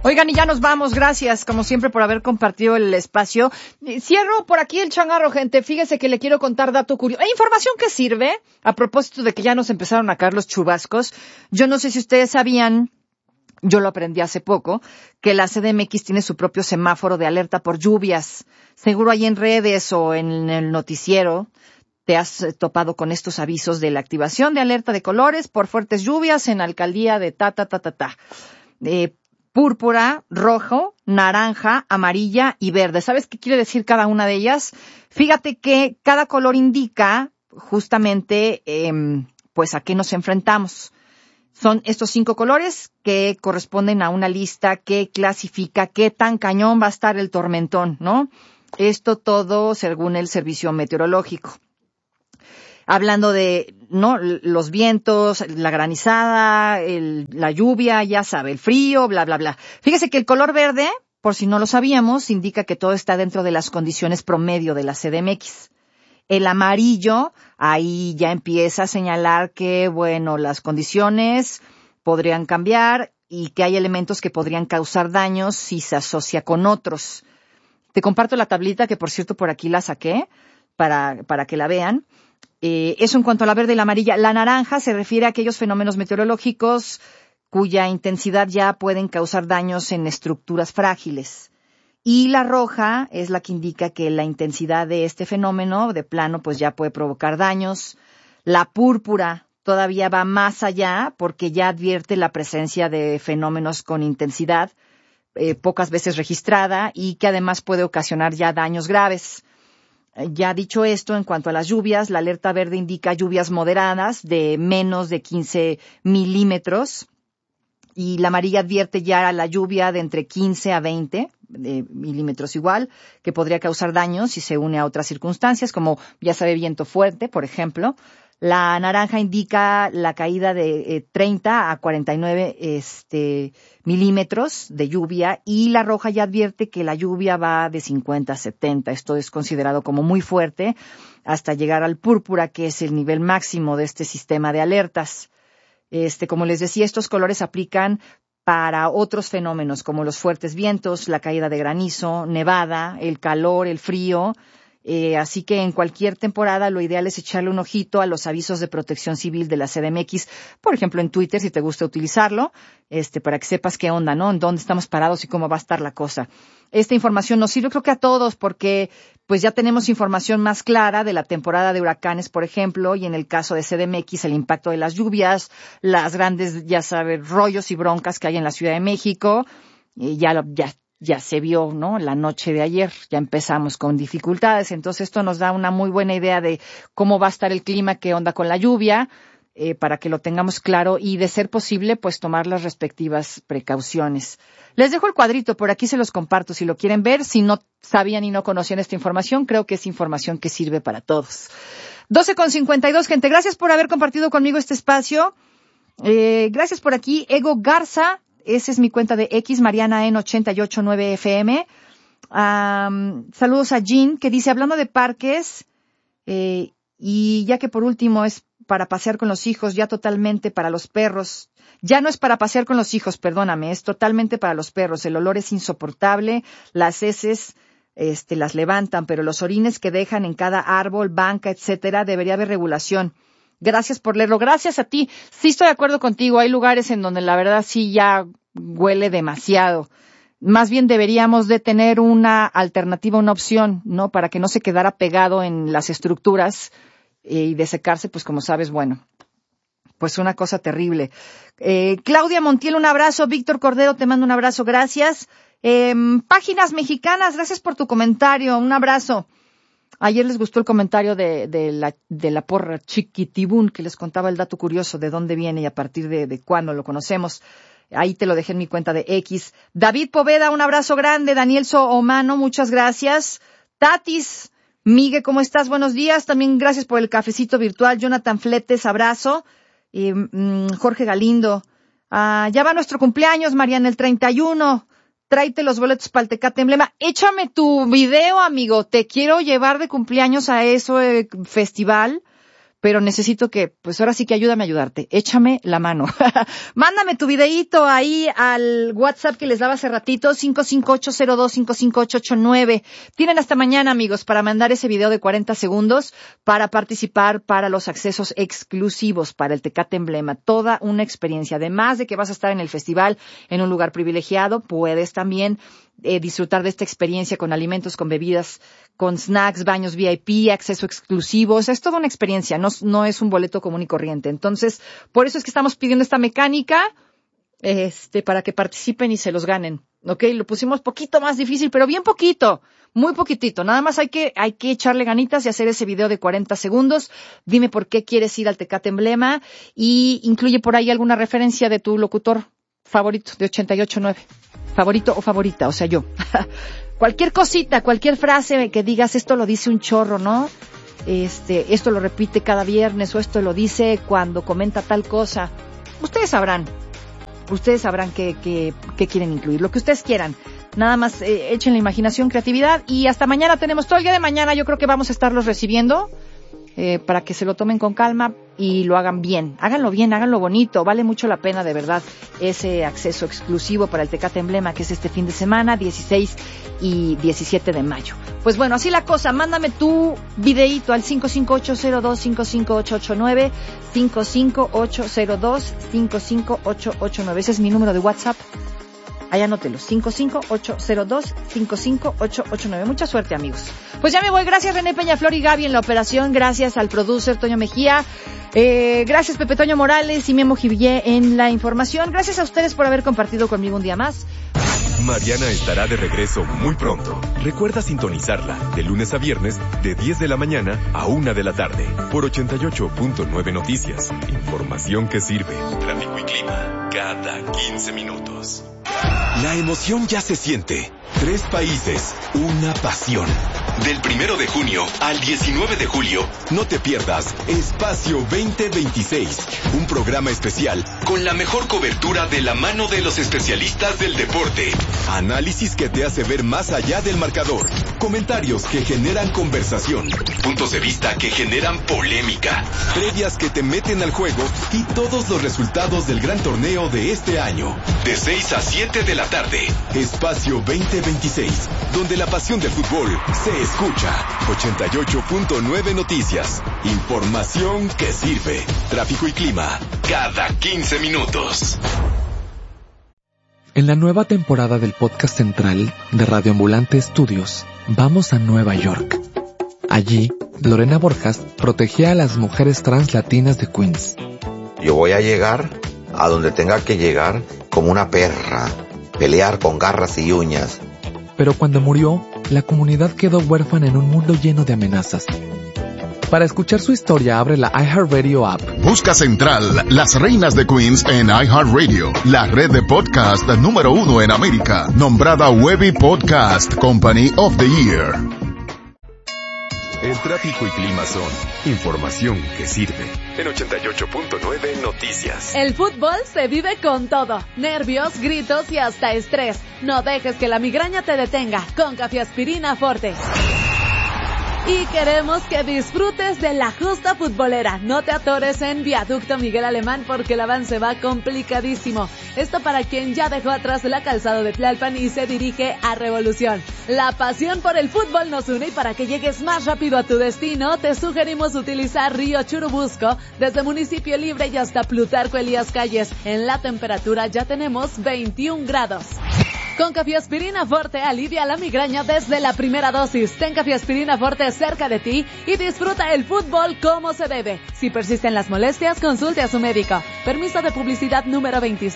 Oigan, y ya nos vamos. Gracias, como siempre, por haber compartido el espacio. Cierro por aquí el changarro, gente. Fíjese que le quiero contar dato curioso. Información que sirve, a propósito de que ya nos empezaron a caer los chubascos. Yo no sé si ustedes sabían, yo lo aprendí hace poco, que la CDMX tiene su propio semáforo de alerta por lluvias. Seguro ahí en redes o en el noticiero te has topado con estos avisos de la activación de alerta de colores por fuertes lluvias en alcaldía de púrpura, rojo, naranja, amarilla y verde. ¿Sabes qué quiere decir cada una de ellas? Fíjate que cada color indica justamente pues a qué nos enfrentamos. Son estos 5 colores que corresponden a una lista que clasifica qué tan cañón va a estar el tormentón, ¿no? Esto todo según el servicio meteorológico. Hablando de, ¿no?, los vientos, la granizada, la lluvia, ya sabe, el frío, bla, bla, bla. Fíjese que el color verde, por si no lo sabíamos, indica que todo está dentro de las condiciones promedio de la CDMX. El amarillo, ahí ya empieza a señalar que, bueno, las condiciones podrían cambiar y que hay elementos que podrían causar daños si se asocia con otros. Te comparto la tablita que, por cierto, por aquí la saqué para que la vean. Eso en cuanto a la verde y la amarilla. La naranja se refiere a aquellos fenómenos meteorológicos cuya intensidad ya pueden causar daños en estructuras frágiles. Y la roja es la que indica que la intensidad de este fenómeno de plano pues ya puede provocar daños. La púrpura todavía va más allá porque ya advierte la presencia de fenómenos con intensidad pocas veces registrada y que además puede ocasionar ya daños graves. Ya dicho esto, en cuanto a las lluvias, la alerta verde indica lluvias moderadas de menos de 15 milímetros y la amarilla advierte ya a la lluvia de entre 15 a 20 milímetros igual, que podría causar daños si se une a otras circunstancias, como ya sabe, viento fuerte, por ejemplo. La naranja indica la caída de 30 a 49 milímetros de lluvia y la roja ya advierte que la lluvia va de 50 a 70. Esto es considerado como muy fuerte hasta llegar al púrpura, que es el nivel máximo de este sistema de alertas. Como les decía, estos colores aplican para otros fenómenos como los fuertes vientos, la caída de granizo, nevada, el calor, el frío. Así que en cualquier temporada lo ideal es echarle un ojito a los avisos de protección civil de la CDMX, por ejemplo en Twitter si te gusta utilizarlo, para que sepas qué onda, ¿no? En dónde estamos parados y cómo va a estar la cosa. Esta información nos sirve creo que a todos porque pues ya tenemos información más clara de la temporada de huracanes, por ejemplo, y en el caso de CDMX el impacto de las lluvias, las grandes, ya sabes, rollos y broncas que hay en la Ciudad de México, ya se vio, ¿no? La noche de ayer ya empezamos con dificultades, entonces esto nos da una muy buena idea de cómo va a estar el clima, qué onda con la lluvia, para que lo tengamos claro y de ser posible, pues tomar las respectivas precauciones. Les dejo el cuadrito, por aquí se los comparto si lo quieren ver, si no sabían y no conocían esta información, creo que es información que sirve para todos. 12:52, gente, gracias por haber compartido conmigo este espacio, gracias por aquí, Ego Garza. Esa es mi cuenta de X, Mariana en 889 FM. Saludos a Jean, que dice, hablando de parques, y ya que por último es para pasear con los hijos, ya totalmente para los perros. Ya no es para pasear con los hijos, perdóname, es totalmente para los perros. El olor es insoportable, las heces las levantan, pero los orines que dejan en cada árbol, banca, etcétera, debería haber regulación. Gracias por leerlo. Gracias a ti. Sí estoy de acuerdo contigo. Hay lugares en donde la verdad sí ya huele demasiado. Más bien deberíamos de tener una alternativa, una opción, ¿no? Para que no se quedara pegado en las estructuras y de secarse, pues como sabes, bueno, pues una cosa terrible. Claudia Montiel, un abrazo. Víctor Cordero, te mando un abrazo. Gracias. Páginas Mexicanas, gracias por tu comentario. Un abrazo. Ayer les gustó el comentario de la porra Chiquitibún, que les contaba el dato curioso de dónde viene y a partir de cuándo lo conocemos. Ahí te lo dejé en mi cuenta de X. David Poveda, un abrazo grande. Daniel Soomano, muchas gracias. Tatis, Migue, ¿cómo estás? Buenos días. También gracias por el cafecito virtual. Jonathan Fletes, abrazo. Jorge Galindo. Ya va nuestro cumpleaños, Mariana, el 31. Tráete los boletos para el Tecate Emblema. Échame tu video, amigo. Te quiero llevar de cumpleaños a eso, festival, pero necesito que, pues ahora sí que ayúdame a ayudarte. Échame la mano. Mándame tu videíto ahí al WhatsApp que les daba hace ratito, 55802-55889. Tienen hasta mañana, amigos, para mandar ese video de 40 segundos para participar para los accesos exclusivos para el Tecate Emblema. Toda una experiencia. Además de que vas a estar en el festival en un lugar privilegiado, puedes también disfrutar de esta experiencia con alimentos, con bebidas, con snacks, baños VIP, acceso exclusivo. O sea, es toda una experiencia, no es un boleto común y corriente. Entonces, por eso es que estamos pidiendo esta mecánica, para que participen y se los ganen. ¿Ok? Lo pusimos poquito más difícil, pero bien poquito, muy poquitito. Nada más hay que echarle ganitas y hacer ese video de 40 segundos. Dime por qué quieres ir al Tecate Emblema y incluye por ahí alguna referencia de tu locutor favorito de 88.9. Favorito o favorita, o sea, yo. Cualquier cosita, cualquier frase que digas, esto lo dice un chorro, ¿no? Esto lo repite cada viernes, o esto lo dice cuando comenta tal cosa. Ustedes sabrán qué quieren incluir, lo que ustedes quieran. Nada más echen la imaginación, creatividad, y hasta mañana tenemos todo el día de mañana. Yo creo que vamos a estarlos recibiendo para que se lo tomen con calma y lo hagan bien, háganlo bonito. Vale mucho la pena, de verdad, ese acceso exclusivo para el Tecate Emblema, que es este fin de semana, 16 y 17 de mayo. Pues bueno, así la cosa. Mándame tu videíto al 55802-55889, 55802-55889. Ese es mi número de WhatsApp. Ahí anótelo, 55802-55889. Mucha suerte, amigos. Pues ya me voy. Gracias, René Peñaflor y Gaby en la operación. Gracias al producer Toño Mejía. Gracias, Pepe Toño Morales y Memo Jivier en la información. Gracias a ustedes por haber compartido conmigo un día más. Mariana estará de regreso muy pronto. Recuerda sintonizarla de lunes a viernes de 10 de la mañana a 1 de la tarde por 88.9 Noticias. Información que sirve. Tráfico y clima cada 15 minutos. La emoción ya se siente. 3 países, una pasión. Del 1 de junio al 19 de julio, no te pierdas Espacio 2026, un programa especial con la mejor cobertura de la mano de los especialistas del deporte. Análisis que te hace ver más allá del marcador. Comentarios que generan conversación. Puntos de vista que generan polémica. Previas que te meten al juego y todos los resultados del gran torneo de este año. De 6 a 7 de la tarde. Espacio 2026, donde la pasión del fútbol se escucha. 88.9 Noticias. Información que sirve. Tráfico y clima cada 15 minutos. En la nueva temporada del podcast central de Radio Ambulante Estudios, vamos a Nueva York. Allí, Lorena Borjas protegía a las mujeres trans latinas de Queens. Yo voy a llegar a donde tenga que llegar como una perra, pelear con garras y uñas. Pero cuando murió, la comunidad quedó huérfana en un mundo lleno de amenazas. Para escuchar su historia, abre la iHeartRadio app. Busca Central, las reinas de Queens en iHeartRadio, la red de podcast número 1 en América, nombrada Webby Podcast Company of the Year. El tráfico y clima son información que sirve. En 88.9 Noticias. El fútbol se vive con todo. Nervios, gritos y hasta estrés. No dejes que la migraña te detenga con Cafeaspirina Forte. Y queremos que disfrutes de la justa futbolera. No te atores en Viaducto Miguel Alemán porque el avance va complicadísimo. Esto para quien ya dejó atrás la calzada de Tlalpan y se dirige a Revolución. La pasión por el fútbol nos une y para que llegues más rápido a tu destino, te sugerimos utilizar Río Churubusco desde Municipio Libre y hasta Plutarco Elías Calles. En la temperatura ya tenemos 21 grados. Con Cafeaspirina Forte alivia la migraña desde la primera dosis. Ten Cafeaspirina Forte cerca de ti y disfruta el fútbol como se debe. Si persisten las molestias, consulte a su médico. Permiso de publicidad número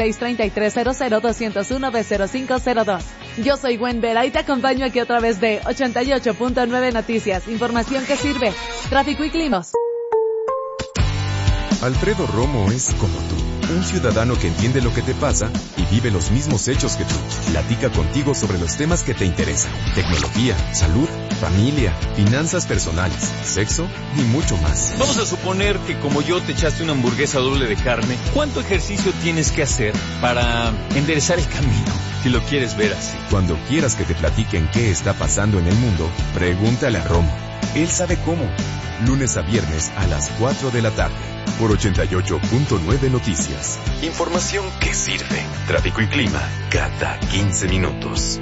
2633000201B0502. Yo soy Gwen Vera y te acompaño aquí otra vez de 88.9 Noticias. Información que sirve. Tráfico y climas. Alfredo Romo es como tú. Un ciudadano que entiende lo que te pasa y vive los mismos hechos que tú. Platica contigo sobre los temas que te interesan. Tecnología, salud, familia, finanzas personales, sexo y mucho más. Vamos a suponer que como yo te echaste una hamburguesa doble de carne. ¿Cuánto ejercicio tienes que hacer para enderezar el camino? Si lo quieres ver así. Cuando quieras que te platiquen qué está pasando en el mundo, pregúntale a Romo. Él sabe cómo. lunes a viernes a las 4 de la tarde, por 88.9 Noticias. Información que sirve. Tráfico y clima cada 15 minutos.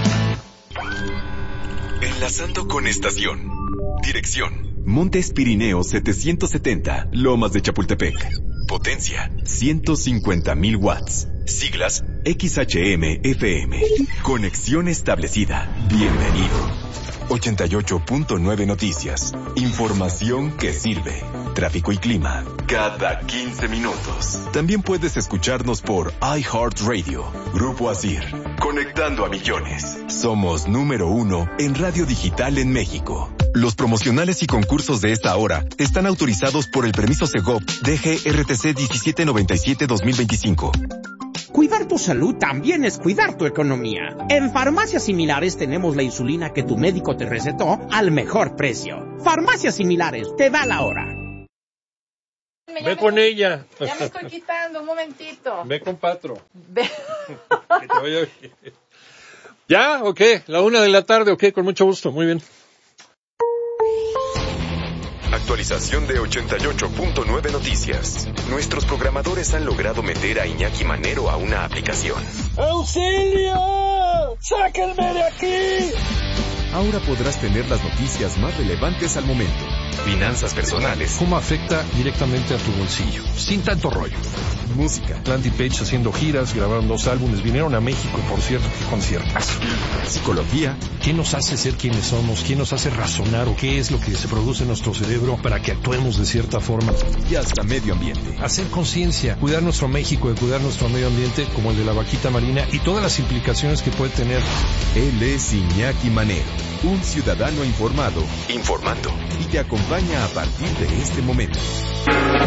Enlazando con estación. Dirección: Montes Pirineos 770, Lomas de Chapultepec. Potencia: 150,000 watts. Siglas: XHM-FM. Conexión establecida. Bienvenido. 88.9 Noticias. Información que sirve. Tráfico y clima cada 15 minutos. También puedes escucharnos por iHeartRadio. Grupo Asir. Conectando a millones. Somos número 1 en radio digital en México. Los promocionales y concursos de esta hora están autorizados por el permiso Segov DGRTC 1797-2025. Cuidar tu salud también es cuidar tu economía. En Farmacias Similares tenemos la insulina que tu médico te recetó al mejor precio. Farmacias Similares, te da la hora. Ve con ella. Ya me estoy quitando, un momentito. Ve con Patro. Ve. Que te vaya bien. ¿Ya? ¿O qué? ¿La 1 de la tarde? ¿O qué? Con mucho gusto. Muy bien. Actualización de 88.9 Noticias. Nuestros programadores han logrado meter a Iñaki Manero a una aplicación. ¡Auxilio! ¡Sáquenme de aquí! Ahora podrás tener las noticias más relevantes al momento. Finanzas personales. ¿Cómo afecta directamente a tu bolsillo? Sin tanto rollo. Música. Landy Page haciendo giras, grabaron 2 álbumes, vinieron a México, por cierto, qué conciertazo. Psicología. ¿Qué nos hace ser quienes somos? ¿Qué nos hace razonar? ¿O qué es lo que se produce en nuestro cerebro para que actuemos de cierta forma? Y hasta medio ambiente. Hacer conciencia, cuidar nuestro México y cuidar nuestro medio ambiente, como el de la vaquita marina y todas las implicaciones que puede tener. Él es Iñaki Manero, un ciudadano informado, informando, y te acompaña a partir de este momento.